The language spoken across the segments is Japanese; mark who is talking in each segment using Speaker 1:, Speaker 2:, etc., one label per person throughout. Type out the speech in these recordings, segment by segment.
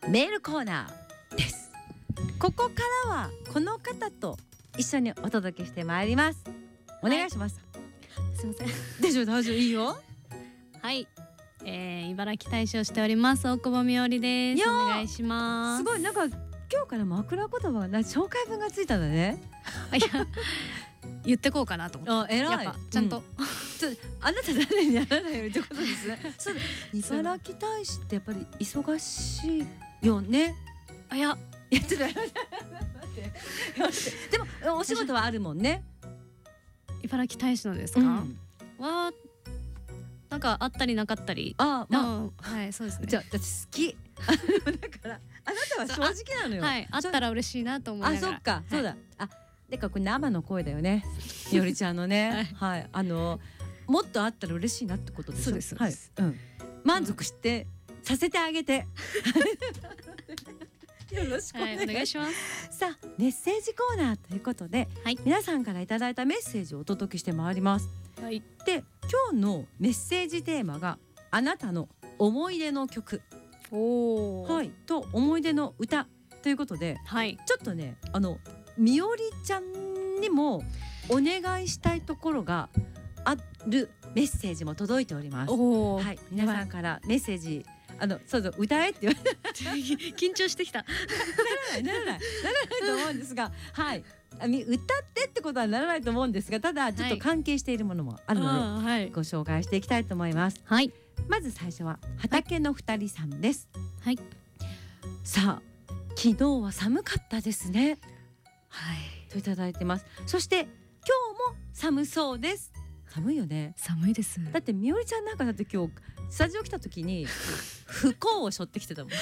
Speaker 1: メールコーナーです。ここからはこの方と一緒にお届けしてまいります。お願いします。
Speaker 2: すいません。
Speaker 1: 大丈夫いいよ。
Speaker 2: はい、茨城大使をしております大久保みおりです。お願いします。
Speaker 1: すごい、なんか今日から枕言葉が紹介文がついたんだね。
Speaker 2: いや言ってこうかなと思って。
Speaker 1: 偉い。
Speaker 2: やっぱちゃんと、
Speaker 1: あなた誰にならないよってことですね。そう茨城大使ってやっぱり忙しいよね。
Speaker 2: いや
Speaker 1: ちょっと待ってでもお仕事はあるもんね。
Speaker 2: 茨城大使のですか、はなんかあったりなかったり。はい、そうですね。
Speaker 1: じゃあ私好きだからあなたは正直なのよ。
Speaker 2: はい、あったら嬉しいなと思いながら。
Speaker 1: そっか、そうだ。でかこれ生の声だよね。みおりちゃんのね。はい、もっとあったら嬉しいなってことでしょ。
Speaker 2: そうです。
Speaker 1: はい、満足してさせてあげて。よろしくお願いします。さあ、メッセージコーナーということで、皆さんからいただいたメッセージをお届けしてまいります。で、今日のメッセージテーマがあなたの思い出の曲、と思い出の歌ということで、ちょっとね、みおりちゃんにもお願いしたいところがあるメッセージも届いております。はい、皆さんからメッセージ、そう歌えって言われて
Speaker 2: 緊張してきた。
Speaker 1: ならないと思うんですが、はい、歌ってってことはならないと思うんですが、ただちょっと関係しているものもあるので、ご紹介していきたいと思います。まず最初は畑の二人さんです。さあ、昨日は寒かったですね。といただいてます。そして今日も寒そうです。寒いよね。
Speaker 2: 寒いです。
Speaker 1: だってみおりちゃんなんかだって今日スタジオ来た時に不幸を背負ってきてたもん。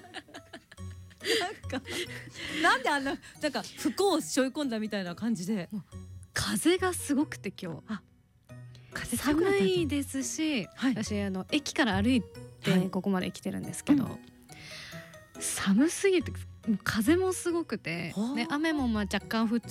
Speaker 1: なんであんななんか不幸を背負い込んだみたいな感じで。
Speaker 2: 風がすごくて今日。風寒いですし、私駅から歩いてここまで来てるんですけど、寒すぎて風もすごくて、雨も若干降って、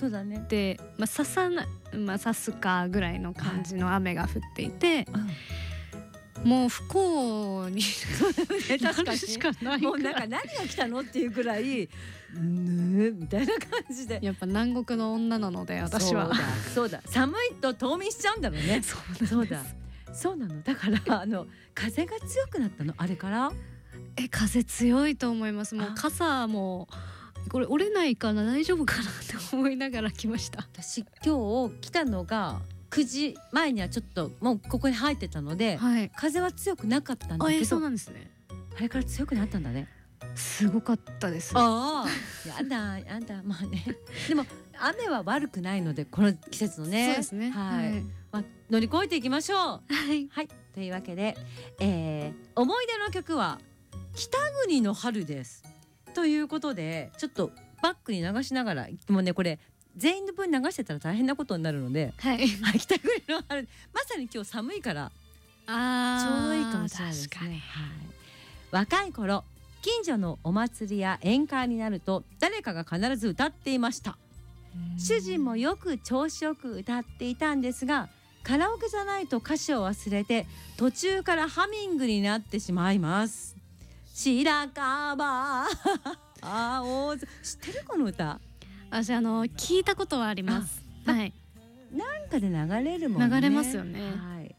Speaker 2: さすかぐらいの感じの雨が降っていて、もう不幸になるしかない。
Speaker 1: もうなんか何が来たのっていうくらいみたいな感じで、
Speaker 2: やっぱ南国の女なので私は。
Speaker 1: そうだ、寒いと冬眠しちゃうんだろうね。そうなの。だから風が強くなったの、あれから。
Speaker 2: 風強いと思います。もう傘もこれ折れないかな、大丈夫かなって思いながら来ました。
Speaker 1: 私今日来たのが9時前にはちょっともうここに入ってたので、風は強くなかったんだけど。
Speaker 2: そうなんですね。
Speaker 1: あれから強くなったんだね。
Speaker 2: すごかったです。
Speaker 1: やだまあね。でも雨は悪くないので、この季節のね。
Speaker 2: そうですね。
Speaker 1: 乗り越えていきましょう。というわけで、思い出の曲は北国の春です。ということで、ちょっとバックに流しながら、もうねこれ全員の分流してたら大変なことになるので、北国の春、まさに今日寒いからちょうどいいかもしれないですね。若い頃、近所のお祭りや宴会になると誰かが必ず歌っていました。主人もよく調子よく歌っていたんですが、カラオケじゃないと歌詞を忘れて途中からハミングになってしまいます。白樺青空、知ってるこの歌？
Speaker 2: 私聞いたことはあります。なんか
Speaker 1: で流れるもんね。
Speaker 2: 流れますよね。